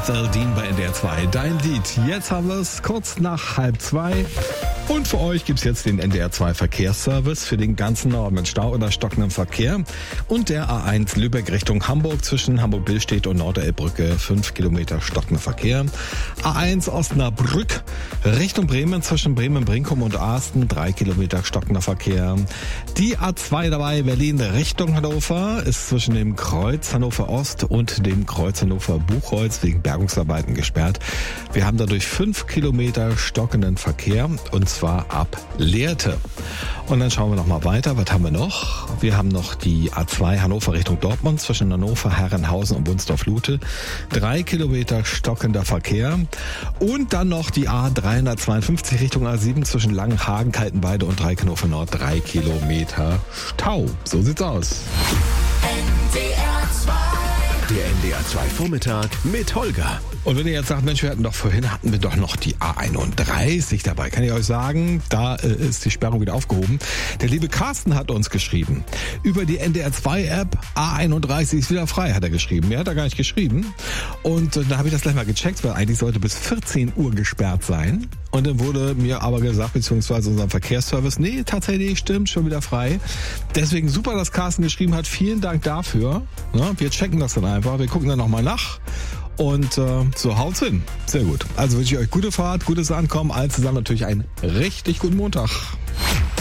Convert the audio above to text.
Estelle Dean bei NDR 2. Dein Lied. Jetzt haben wir es kurz nach 1:30. Und für euch gibt's jetzt den NDR 2 Verkehrsservice für den ganzen Norden mit Stau oder stockendem Verkehr. Und der A1 Lübeck Richtung Hamburg zwischen Hamburg-Billstedt und Norderelbbrücke 5 Kilometer stockender Verkehr. A1 Osnabrück Richtung Bremen zwischen Bremen-Brinkum und Asten 3 Kilometer stockender Verkehr. Die A2 dabei Berlin Richtung Hannover ist zwischen dem Kreuz Hannover Ost und dem Kreuz Hannover Buchholz wegen Bergungsarbeiten gesperrt. Wir haben dadurch 5 Kilometer stockenden Verkehr und zwar ab Lehrte. Und dann schauen wir noch mal weiter. Was haben wir noch? Wir haben noch die A2 Hannover Richtung Dortmund zwischen Hannover, Herrenhausen und Wunsdorf-Lute. 3 Kilometer stockender Verkehr. Und dann noch die A352 Richtung A7 zwischen Langenhagen, Kaltenweide und Dreieckhannover Nord. 3 Kilometer Stau. So sieht's aus. Der NDR 2 Vormittag mit Holger. Und wenn ihr jetzt sagt, Mensch, hatten wir doch noch die A31 dabei. Kann ich euch sagen, da ist die Sperrung wieder aufgehoben. Der liebe Carsten hat uns geschrieben. Über die NDR 2 App, A31 ist wieder frei, hat er geschrieben. Mehr hat er gar nicht geschrieben. Und da habe ich das gleich mal gecheckt, weil eigentlich sollte bis 14 Uhr gesperrt sein. Und dann wurde mir aber gesagt, beziehungsweise unserem Verkehrsservice, nee, tatsächlich stimmt, schon wieder frei. Deswegen super, dass Carsten geschrieben hat. Vielen Dank dafür. Ja, wir checken das dann einfach. Wir gucken dann nochmal nach. Und so haut's hin. Sehr gut. Also wünsche ich euch gute Fahrt, gutes Ankommen. Allen zusammen natürlich einen richtig guten Montag.